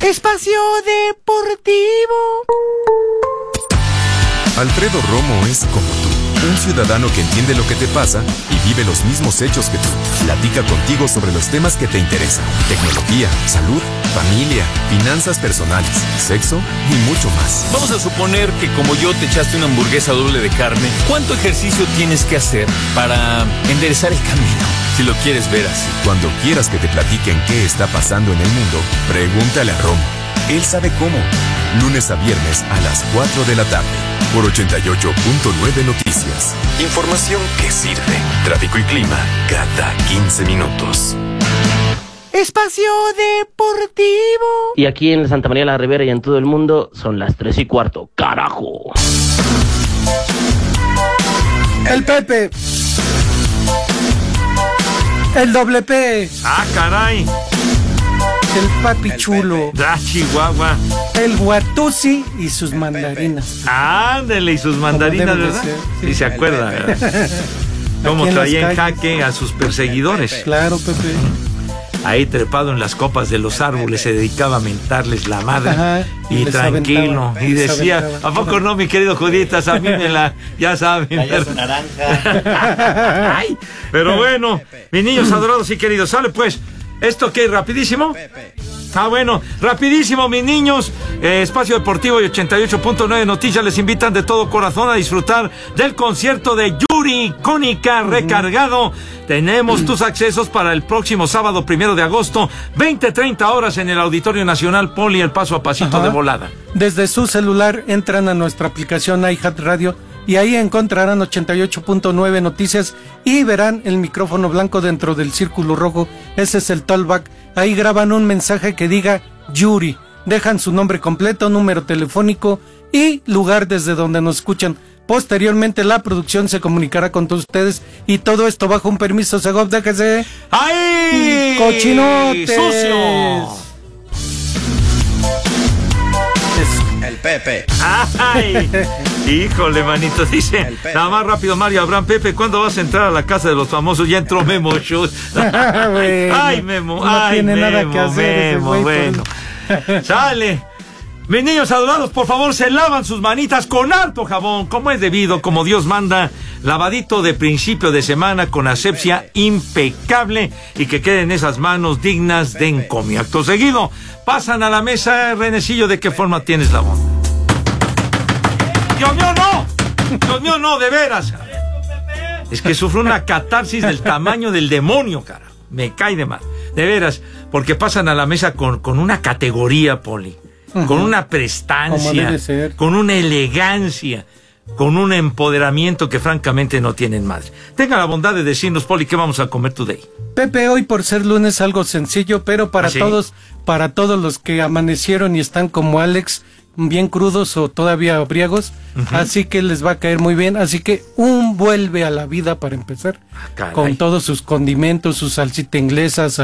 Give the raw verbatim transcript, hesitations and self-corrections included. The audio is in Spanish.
Espacio Deportivo. Alfredo Romo es como tú, un ciudadano que entiende lo que te pasa y vive los mismos hechos que tú. Platica contigo sobre los temas que te interesan: tecnología, salud, familia, finanzas personales, sexo y mucho más. Vamos a suponer que como yo te echaste una hamburguesa doble de carne. ¿Cuánto ejercicio tienes que hacer para enderezar el camino? Si lo quieres ver así. Cuando quieras que te platiquen qué está pasando en el mundo, pregúntale a Romo. Él sabe cómo. Lunes a viernes a las cuatro de la tarde. Por ochenta y ocho punto nueve Noticias. Información que sirve. Tráfico y clima cada quince minutos. Espacio Deportivo. Y aquí en Santa María la Ribera y en todo el mundo son las tres y cuarto. ¡Carajo! El Pepe. El doble P. ¡Ah, caray! El papi el chulo. ¡Ah, Chihuahua! El Guatusi y sus el mandarinas. Ándele, y sus mandarinas, ¿verdad? Sí, sí, se acuerda, ¿verdad? Cómo traía en jaque a sus perseguidores. Pepe. Claro, Pepe. Ahí trepado en las copas de los árboles se dedicaba a mentarles la madre. Ajá, y, y tranquilo. Aventaba, y decía, aventaba. ¿A poco no, mi querido Juditas? A mí me la, ya saben. Pero... su naranja. Ay, pero bueno, mis niños adorados y queridos, sale pues. ¿Esto qué? ¿Rapidísimo? Ah, bueno, rapidísimo, mis niños. eh, Espacio Deportivo y ochenta y ocho punto nueve Noticias les invitan de todo corazón a disfrutar del concierto de Yuri Cónica recargado. Tenemos tus accesos para el próximo sábado primero de agosto, veinte treinta horas en el Auditorio Nacional Poli, el paso a pasito. Ajá. De volada. Desde su celular entran a nuestra aplicación iHeartRadio y ahí encontrarán ochenta y ocho punto nueve Noticias y verán el micrófono blanco dentro del círculo rojo. Ese es el talkback. Ahí graban un mensaje que diga Yuri. Dejan su nombre completo, número telefónico y lugar desde donde nos escuchan. Posteriormente la producción se comunicará con todos ustedes y todo esto bajo un permiso Segov. Déjese. ¡Ay! ¡Cochinotes! ¡Sucio! El Pepe. ¡Ay! Híjole, manito, dice. Nada más rápido, Mario Abraham. Pepe, ¿cuándo vas a entrar a la casa de los famosos? Ya entró Memo Show. Bueno, ay, Memo. No ay, tiene Memo, nada que hacer. Memo, ese bueno. Sale. Mis niños adorados, por favor, se lavan sus manitas con harto jabón, como es debido, como Dios manda, lavadito de principio de semana con asepsia impecable y que queden esas manos dignas de encomio. Acto seguido, pasan a la mesa. Renecillo, ¿de qué forma tienes la voz? ¡Dios mío, no! ¡Dios mío, no, de veras! Es que sufro una catarsis del tamaño del demonio, cara. Me cae de mal. De veras, porque pasan a la mesa con, con una categoría, Poli. Uh-huh. Con una prestancia, con una elegancia, con un empoderamiento que francamente no tienen madre. Tenga la bondad de decirnos, Poli, ¿qué vamos a comer today? Pepe, hoy por ser lunes algo sencillo, pero para ¿Ah, sí? todos, para todos los que amanecieron y están como Alex, bien crudos o todavía briagos, uh-huh. Así que les va a caer muy bien. Así que un vuelve a la vida para empezar, ah, con todos sus condimentos, su salsita inglesa,